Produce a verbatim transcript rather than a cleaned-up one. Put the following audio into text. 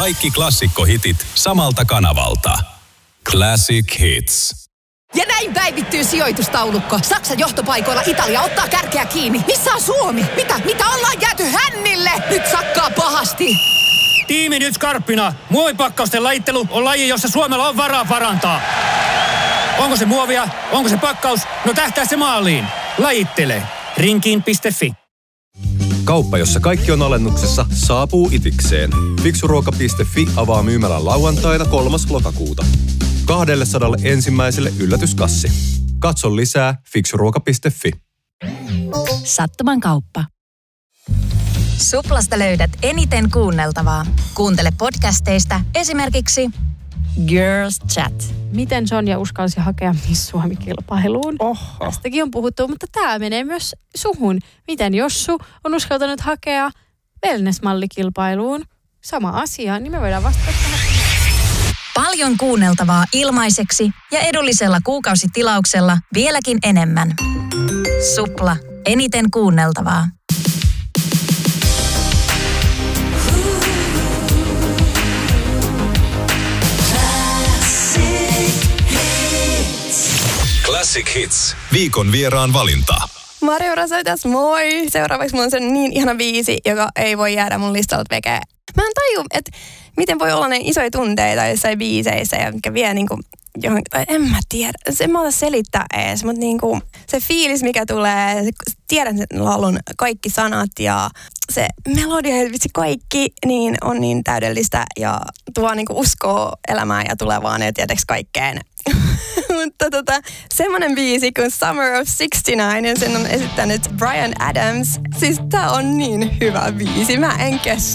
kaikki klassikkohitit samalta kanavalta. Classic Hits. Ja näin päivittyy sijoitustaulukko. Saksan johtopaikoilla Italia ottaa kärkeä kiinni. Missä on Suomi? Mitä? Mitä ollaan jääty hännille? Nyt sakkaa pahasti. Tiimi nyt skarppina. Muovipakkausten lajittelu on laji, jossa Suomella on varaa parantaa. Onko se muovia? Onko se pakkaus? No tähtää se maaliin. Lajittele. Rinkiin piste fi. Kauppa, jossa kaikki on alennuksessa, saapuu itikseen. Fiksuruoka piste fi avaa myymälän lauantaina kolmas lokakuuta. kaksisataa ensimmäiselle yllätyskassi. Katso lisää fiksuruoka piste fi. Sattuman kauppa. Suplasta löydät eniten kuunneltavaa. Kuuntele podcasteista esimerkiksi Girls Chat. Miten Sonja uskalsi hakea Miss Suomi-kilpailuun? Oho. Tästäkin on puhuttu, mutta tämä menee myös suhun. Miten Jossu on uskaltanut hakea wellness-mallikilpailuun? Sama asia, niin me voidaan vastata tähän. Paljon kuunneltavaa ilmaiseksi ja edullisella kuukausitilauksella vieläkin enemmän. Supla. Eniten kuunneltavaa. Classic Hits. Viikon vieraan valinta. Marjo Rasoitas, moi! Seuraavaksi mulla on se niin ihana biisi, joka ei voi jäädä mun listalta veke. Mä en taju, että miten voi olla näin isoja tunteita jossain biiseissä, ja mikä vie niinku johonkin, tai en mä tiedä, se en mä ota selittää ees, mutta niinku se fiilis, mikä tulee, tiedän sen laulun kaikki sanat ja se melodia ja vitsi kaikki, niin on niin täydellistä ja tuo niinku uskoa elämään ja tulevaan ja tietysti kaikkeen. Mutta tota, semmonen biisi kuin Summer of sixty-nine ja sen on esittänyt Bryan Adams. Siis tää on niin hyvä biisi, mä en kestä.